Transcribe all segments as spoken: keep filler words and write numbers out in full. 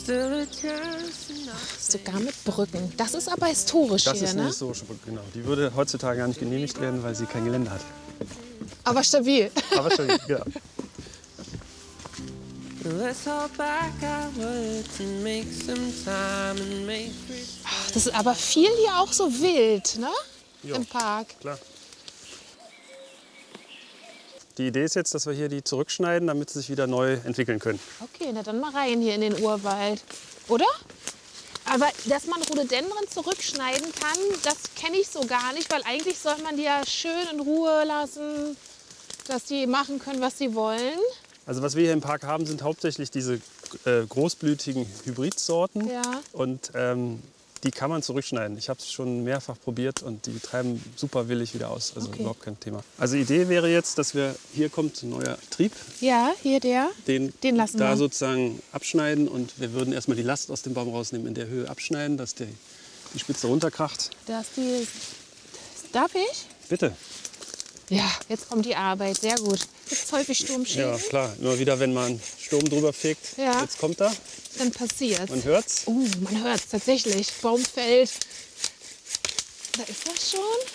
Sogar mit Brücken. Das ist aber historisch Das hier, ist eine ne? historische Brücke, genau. Die würde heutzutage gar nicht genehmigt werden, weil sie kein Gelände hat. Aber stabil. Aber stabil, genau. Ach, das ist aber viel hier auch so wild, ne? Ja, Im Park. klar. Die Idee ist jetzt, dass wir hier die zurückschneiden, damit sie sich wieder neu entwickeln können. Okay, na dann mal rein hier in den Urwald. Oder? Aber dass man Rhododendren zurückschneiden kann, das kenne ich so gar nicht, weil eigentlich soll man die ja schön in Ruhe lassen, dass die machen können, was sie wollen. Also was wir hier im Park haben, sind hauptsächlich diese äh, großblütigen Hybridsorten. Ja. Und ähm, die kann man zurückschneiden. Ich habe es schon mehrfach probiert und die treiben super willig wieder aus. Also Okay. überhaupt kein Thema. Also die Idee wäre jetzt, dass wir, hier kommt ein neuer Trieb, Ja, hier der. den, Den lassen da wir. sozusagen abschneiden und wir würden erstmal die Last aus dem Baum rausnehmen, in der Höhe abschneiden, dass die, die Spitze runterkracht. Das die. Darf ich? Bitte. Ja, jetzt kommt die Arbeit. Sehr gut. Gibt es häufig Sturmschäden? Ja, klar. Immer wieder, wenn man Sturm drüber fegt. Ja. Jetzt kommt er. Dann passiert's. Man hört's. Uh, man hört es tatsächlich. Baum fällt. Da ist das schon.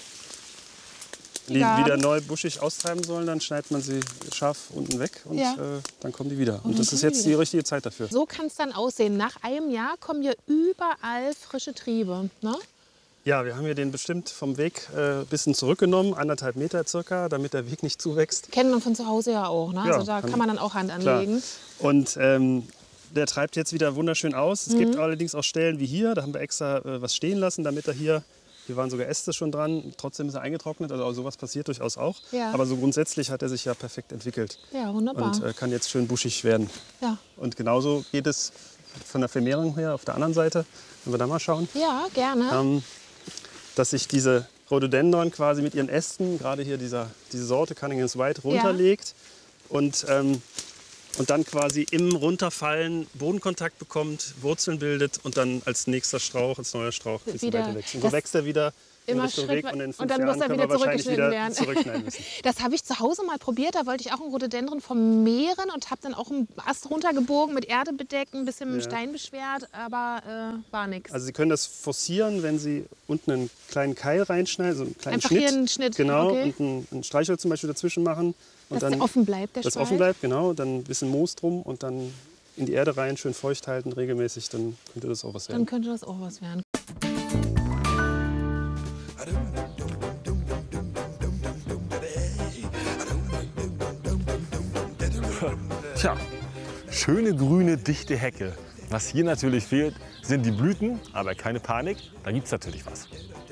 Die Ja. wieder neu buschig austreiben sollen, dann schneidet man sie scharf unten weg und Ja. äh, dann kommen die wieder. Und, dann das kommen ist die jetzt die wieder. richtige Zeit dafür. So kann es dann aussehen. Nach einem Jahr kommen hier überall frische Triebe. Ne? Ja, wir haben hier den bestimmt vom Weg ein äh, bisschen zurückgenommen, anderthalb Meter circa, damit der Weg nicht zuwächst. Kennt man von zu Hause ja auch. Ne? Ja, Also da kann- kann man dann auch Hand Klar. anlegen. Und ähm, der treibt jetzt wieder wunderschön aus. Es Mhm. gibt allerdings auch Stellen wie hier, da haben wir extra äh, was stehen lassen, damit er hier, hier waren sogar Äste schon dran, trotzdem ist er eingetrocknet, also sowas passiert durchaus auch. Ja. Aber so grundsätzlich hat er sich ja perfekt entwickelt Ja, wunderbar. und äh, kann jetzt schön buschig werden. ja. Und genauso geht es von der Vermehrung her auf der anderen Seite, wenn wir da mal schauen, ja, gerne. ähm, dass sich diese Rhododendron quasi mit ihren Ästen, gerade hier dieser, diese Sorte Cunningham's White, runterlegt und, ähm, und dann quasi im Runterfallen Bodenkontakt bekommt, Wurzeln bildet und dann als nächster Strauch, als neuer Strauch ein bisschen Wieder- weiter wächst. Und so das- wächst er wieder in Immer Richtung Schritt Weg wei- und in und fünf dann muss Jahren er können wieder wir wahrscheinlich zurückgeschnitten wieder werden. zurückschneiden müssen. Das habe ich zu Hause mal probiert. Da wollte ich auch einen Rhododendron vermehren und habe dann auch einen Ast runtergebogen, mit Erde bedeckt, ein bisschen mit Ja. Stein beschwert, aber äh, war nichts. Also Sie können das forcieren, wenn Sie unten einen kleinen Keil reinschneiden, so einen kleinen Einfach Schnitt. hier einen Schnitt, Genau, okay. und einen, einen Streichholz zum Beispiel dazwischen machen. Und Dass dann der offen bleibt, der das Spalt. offen bleibt, genau. Dann ein bisschen Moos drum und dann in die Erde rein, schön feucht halten, regelmäßig. Dann könnte das auch was Dann werden. könnte das auch was werden. Tja, schöne grüne, dichte Hecke. Was hier natürlich fehlt, sind die Blüten, aber keine Panik, da gibt es natürlich was.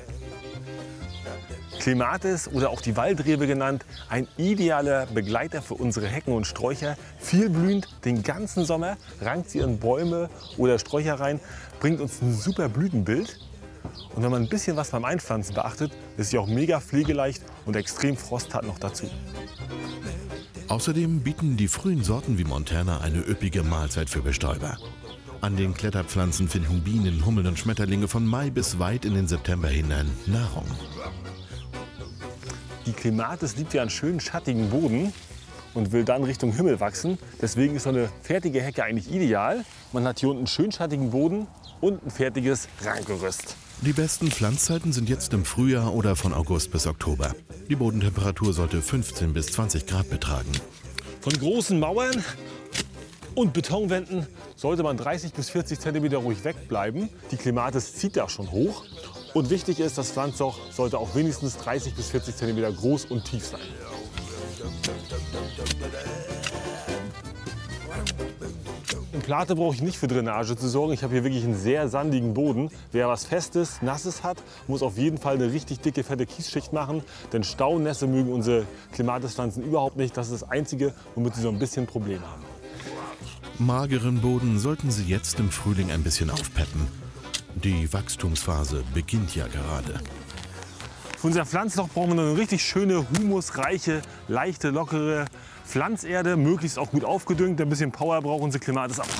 Clematis oder auch die Waldrebe genannt, ein idealer Begleiter für unsere Hecken und Sträucher. Vielblühend den ganzen Sommer, rankt sie in Bäume oder Sträucher rein, bringt uns ein super Blütenbild. Und wenn man ein bisschen was beim Einpflanzen beachtet, ist sie auch mega pflegeleicht und extrem frosthart noch dazu. Außerdem bieten die frühen Sorten wie Montana eine üppige Mahlzeit für Bestäuber. An den Kletterpflanzen finden Bienen, Hummeln und Schmetterlinge von Mai bis weit in den September hinein Nahrung. Die Clematis liebt ja einen schönen schattigen Boden und will dann Richtung Himmel wachsen. Deswegen ist so eine fertige Hecke eigentlich ideal. Man hat hier unten einen schön schattigen Boden und ein fertiges Rankgerüst. Die besten Pflanzzeiten sind jetzt im Frühjahr oder von August bis Oktober. Die Bodentemperatur sollte fünfzehn bis zwanzig Grad betragen. Von großen Mauern und Betonwänden sollte man dreißig bis vierzig Zentimeter ruhig wegbleiben. Die Clematis zieht ja schon hoch. Und wichtig ist, das Pflanzloch sollte auch wenigstens dreißig bis vierzig Zentimeter groß und tief sein. In Plate brauche ich nicht für Drainage zu sorgen. Ich habe hier wirklich einen sehr sandigen Boden. Wer was Festes, Nasses hat, muss auf jeden Fall eine richtig dicke, fette Kiesschicht machen. Denn Staunässe mögen unsere Clematispflanzen überhaupt nicht. Das ist das Einzige, womit sie so ein bisschen Probleme haben. Mageren Boden sollten Sie jetzt im Frühling ein bisschen aufpeppen. Die Wachstumsphase beginnt ja gerade. Für unser Pflanzloch brauchen wir eine richtig schöne, humusreiche, leichte, lockere Pflanzerde, möglichst auch gut aufgedüngt. Ein bisschen Power braucht unsere Clematis auch.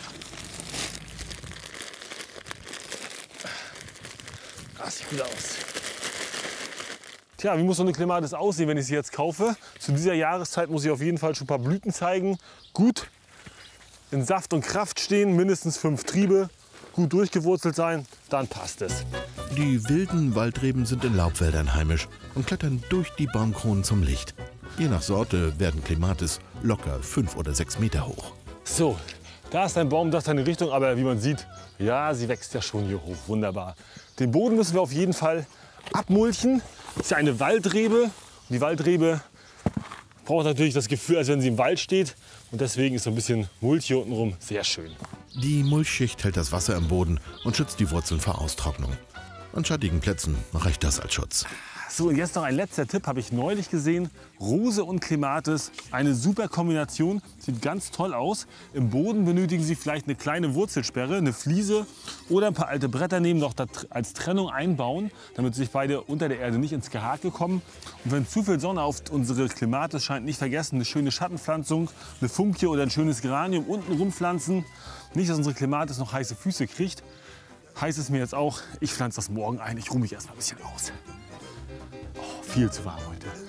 Das sieht gut aus. Tja, wie muss so eine Clematis aussehen, wenn ich sie jetzt kaufe? Zu dieser Jahreszeit muss ich auf jeden Fall schon ein paar Blüten zeigen. Gut in Saft und Kraft stehen, mindestens fünf Triebe, gut durchgewurzelt sein, dann passt es. Die wilden Waldreben sind in Laubwäldern heimisch und klettern durch die Baumkronen zum Licht. Je nach Sorte werden Clematis locker fünf oder sechs Meter hoch. So, da ist ein Baum, das ist eine Richtung, aber wie man sieht, ja, sie wächst ja schon hier hoch. Wunderbar. Den Boden müssen wir auf jeden Fall abmulchen. Das ist ja eine Waldrebe. Und die Waldrebe braucht natürlich das Gefühl, als wenn sie im Wald steht. Und deswegen ist so ein bisschen Mulch hier unten rum sehr schön. Die Mulchschicht hält das Wasser im Boden und schützt die Wurzeln vor Austrocknung. An schattigen Plätzen reicht das als Schutz. So, und jetzt noch ein letzter Tipp, habe ich neulich gesehen. Rose und Clematis, eine super Kombination, sieht ganz toll aus. Im Boden benötigen Sie vielleicht eine kleine Wurzelsperre, eine Fliese oder ein paar alte Bretter nehmen, noch als Trennung einbauen, damit sich beide unter der Erde nicht ins Gehake kommen. Und wenn zu viel Sonne auf unsere Clematis scheint, nicht vergessen, eine schöne Schattenpflanzung, eine Funkie oder ein schönes Geranium unten rumpflanzen. Nicht, dass unsere Clematis noch heiße Füße kriegt. Heißt es mir jetzt auch, ich pflanze das morgen ein, ich ruhe mich erst mal ein bisschen aus. Oh, viel zu warm heute.